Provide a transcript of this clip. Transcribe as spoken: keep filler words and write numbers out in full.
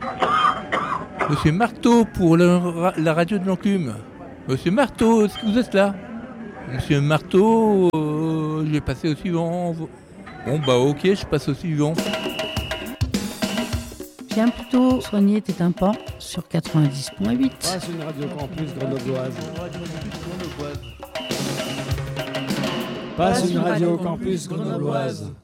Monsieur Marteau pour la, la radio de l'Enclume. Monsieur Marteau, est-ce que vous êtes là? Monsieur Marteau, euh, je vais passer au suivant. Bon bah ok, je passe au suivant. Viens plutôt soigner tes tympans sur quatre-vingt-dix virgule huit. Passe une radio campus grenobloise. Passe une radio campus grenobloise.